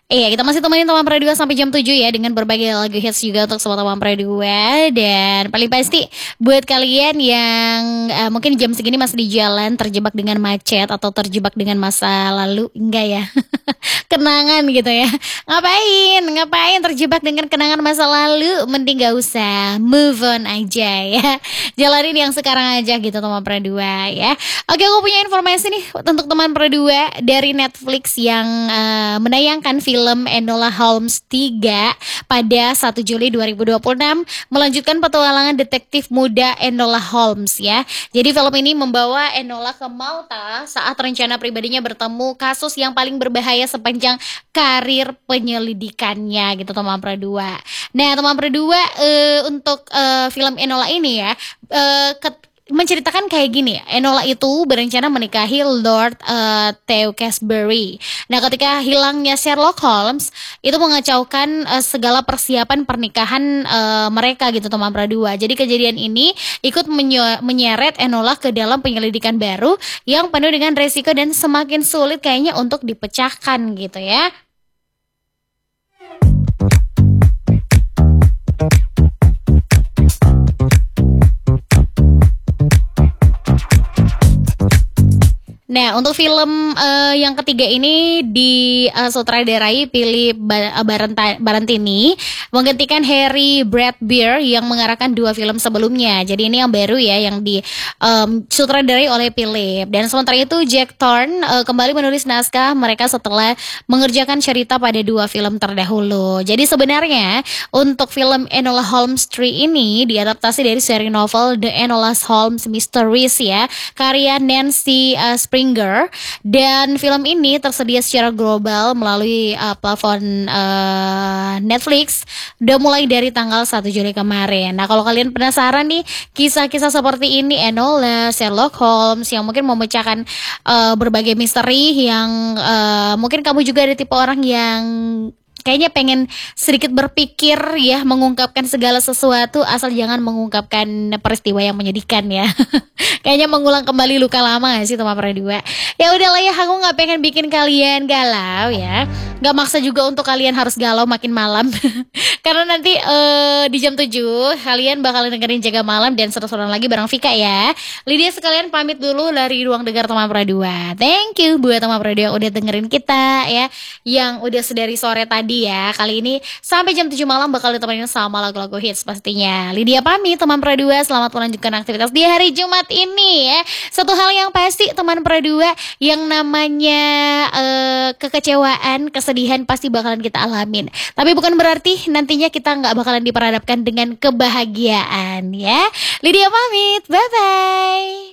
Iya, kita masih temenin teman Pro 2 sampai jam 7 ya, dengan berbagai lagu hits juga untuk semua teman Pro 2. Dan paling pasti buat kalian yang mungkin jam segini masih di jalan terjebak dengan macet atau terjebak dengan masa lalu, enggak ya? Kenangan gitu ya. Ngapain terjebak dengan kenangan masa lalu? Mending gak usah, move on aja ya. Jalanin yang sekarang aja gitu teman Pro 2 ya. Oke, aku punya informasi nih untuk teman Pro 2 dari Netflix yang menayangkan film Enola Holmes 3 pada 1 Juli 2026, melanjutkan petualangan detektif muda Enola Holmes ya. Jadi film ini membawa Enola ke Malta saat rencana pribadinya bertemu kasus yang paling berbahaya sepanjang karir penyelidikannya gitu teman Pro 2. Nah, teman Pro 2, untuk film Enola ini ya, menceritakan kayak gini, Enola itu berencana menikahi Lord Tewkesbury. Nah, ketika hilangnya Sherlock Holmes, itu mengacaukan segala persiapan pernikahan mereka gitu teman Pro 2. Jadi kejadian ini ikut menyeret Enola ke dalam penyelidikan baru yang penuh dengan resiko dan semakin sulit kayaknya untuk dipecahkan gitu ya. Nah, untuk film yang ketiga ini disutradarai Philip Barantini, menggantikan Harry Bradbeer yang mengarahkan dua film sebelumnya. Jadi ini yang baru ya, yang disutradarai oleh Philip. Dan sementara itu Jack Thorne kembali menulis naskah mereka setelah mengerjakan cerita pada dua film terdahulu. Jadi sebenarnya untuk film Enola Holmes 3 ini diadaptasi dari seri novel The Enola Holmes Mysteries ya, karya Nancy Springer. Dan film ini tersedia secara global melalui platform Netflix udah mulai dari tanggal 1 Juli kemarin. Nah, kalau kalian penasaran nih kisah-kisah seperti ini, Enola, Sherlock Holmes yang mungkin memecahkan berbagai misteri yang mungkin kamu juga ada tipe orang yang kayaknya pengen sedikit berpikir ya, mengungkapkan segala sesuatu asal jangan mengungkapkan peristiwa yang menyedihkan ya. Kayaknya mengulang kembali luka lama gak sih teman Pro 2? Ya udahlah ya, aku gak pengen bikin kalian galau ya. Gak maksa juga untuk kalian harus galau makin malam. Karena nanti di jam 7 kalian bakal dengerin Jaga Malam dan seru-seruan lagi bareng Vika ya. Lydia sekalian pamit dulu dari ruang dengar teman Pro 2. Thank you buat teman Pro 2 yang udah dengerin kita ya, yang udah sedari sore tadi ya. Kali ini sampai jam 7 malam bakal ditemenin sama lagu-lagu hits pastinya. Lydia pamit teman Pro 2, selamat melanjutkan aktivitas di hari Jumat ini ya. Satu hal yang pasti teman Pro 2, yang namanya kekecewaan, kesedihan pasti bakalan kita alamin. Tapi bukan berarti nantinya kita nggak bakalan diperhadapkan dengan kebahagiaan ya. Lydia pamit, bye bye.